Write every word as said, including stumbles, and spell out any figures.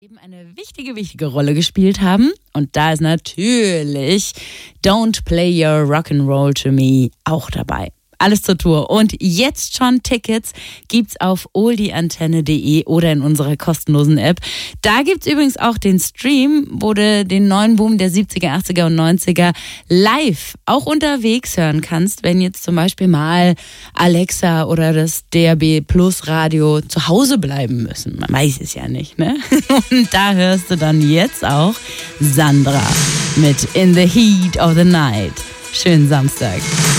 eben eine wichtige, wichtige Rolle gespielt haben. Und da ist natürlich Don't Play Your Rock'n'Roll to Me auch dabei. Alles zur Tour. Und jetzt schon Tickets gibt's auf oldieantenne punkt de oder in unserer kostenlosen App. Da gibt's übrigens auch den Stream, wo du den neuen Boom der siebziger, achtziger und neunziger live auch unterwegs hören kannst, wenn jetzt zum Beispiel mal Alexa oder das D A B Plus Radio zu Hause bleiben müssen. Man weiß es ja nicht, ne? Und da hörst du dann jetzt auch Sandra mit In the Heat of the Night. Schönen Samstag.